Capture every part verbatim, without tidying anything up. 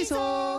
영화에서.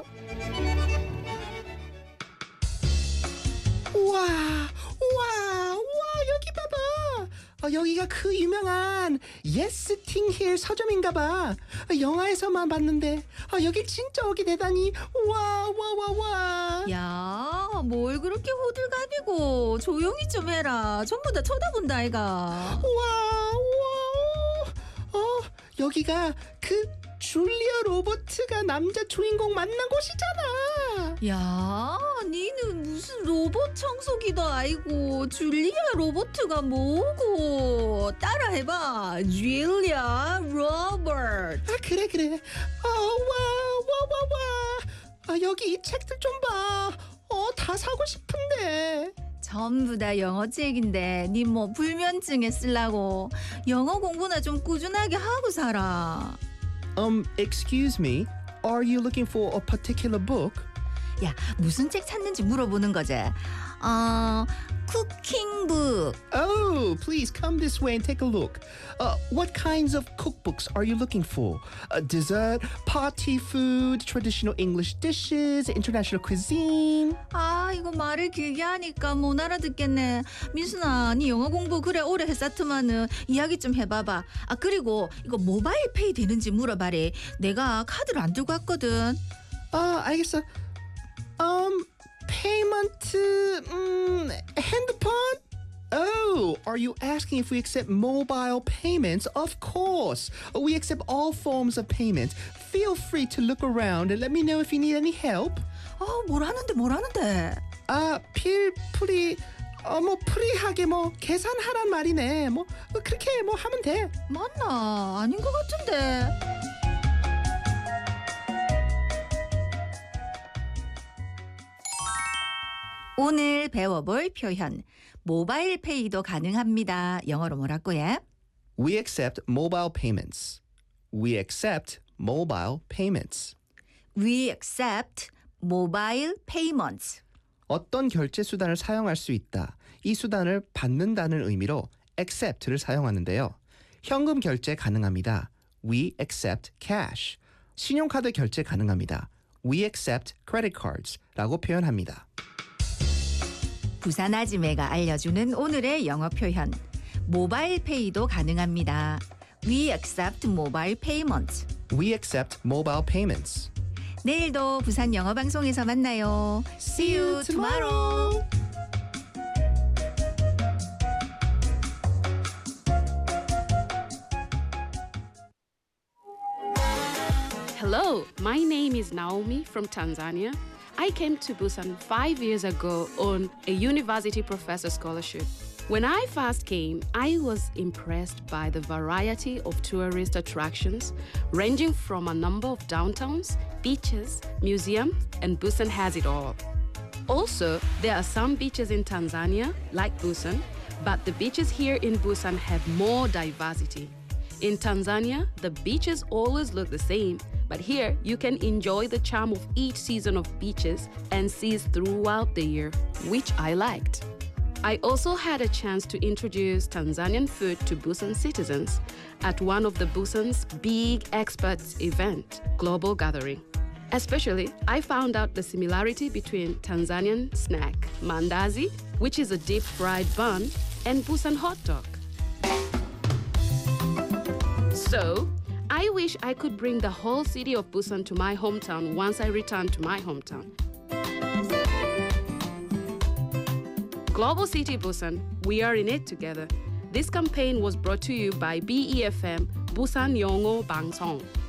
우와, 우와, 우와, 여기 봐봐. 어, 여기가 그 유명한 Yes Thing Here 서점인가봐. 어, 영화에서만 봤는데 어, 여기 진짜 오게 되다니. 와, 와, 와, 와. 야, 뭘 그렇게 호들갑이고. 조용히 좀 해라. 전부 다 쳐다본다 아이가. 와, 와, 어, 여기가 그 줄리아 로버트가 남자 주인공 만난 곳이잖아. 야, 니는 무슨 로봇 청소기도 아이고 줄리아 로버트가 뭐고. 따라해봐. 줄리아 로버트. 아, 그래, 그래. 어, 와, 와, 와, 와. 아, 여기 이 책들 좀 봐. 어, 다 사고 싶은데. 전부 다 영어 책인데 니 뭐 불면증에 쓰려고. 영어 공부나 좀 꾸준하게 하고 살아. Um, excuse me. Are you looking for a particular book? 야, 무슨 책 찾는지 물어보는 거지. 어, 쿠킹북. Oh, please come this way and take a look. Uh, what kinds of cookbooks are you looking for? Uh, dessert, party food, traditional English dishes, international cuisine? 아, 이거 말을 길게 하니까 못 알아듣겠네. 민순아, 니 영어 공부 그래 오래 했었더만은 이야기 좀 해봐봐. 아, 그리고 이거 모바일 페이 되는지 물어봐래. 내가 카드를 안 들고 왔거든. 아, 알겠어. Um, payment, 음, 핸드폰? Oh, are you asking if we accept mobile payments? Of course. We accept all forms of payment. Feel free to look around and let me know if you need any help. 아, 뭘 하는데 뭘 하는데. 아, 필, 프리, 어, 뭐, 프리하게 뭐, 계산하란 말이네. 뭐, 그렇게 뭐 하면 돼. 맞나? 아닌 것 같은데. 오늘 배워볼 표현. 모바일 페이도 가능합니다. 영어로 뭐라고요? We accept mobile payments. We accept mobile payments. We accept mobile payments. 어떤 결제 수단을 사용할 수 있다. 이 수단을 받는다는 의미로 accept를 사용하는데요. 현금 결제 가능합니다. We accept cash. 신용카드 결제 가능합니다. We accept credit cards 라고 표현합니다. 부산 아지매가 알려주는 오늘의 영어 표현. 모바일 페이도 가능합니다. We accept mobile payments. We accept mobile payments. 내일도 부산 영어 방송에서 만나요. See you tomorrow. Hello, my name is Naomi from Tanzania. I came to Busan five years ago on a university professor scholarship. When I first came, I was impressed by the variety of tourist attractions, ranging from a number of downtowns, beaches, museums, and Busan has it all. Also, there are some beaches in Tanzania, like Busan, but the beaches here in Busan have more diversity. In Tanzania, the beaches always look the same, but here you can enjoy the charm of each season of beaches and seas throughout the year, which I liked. I also had a chance to introduce Tanzanian food to Busan citizens at one of the Busan's big experts event, Global Gathering. Especially, I found out the similarity between Tanzanian snack, mandazi, which is a deep-fried bun, and Busan hot dog. So, I wish I could bring the whole city of Busan to my hometown once I return to my hometown. Global City Busan, we are in it together. This campaign was brought to you by B E F M, Busan Yongo Bangsong.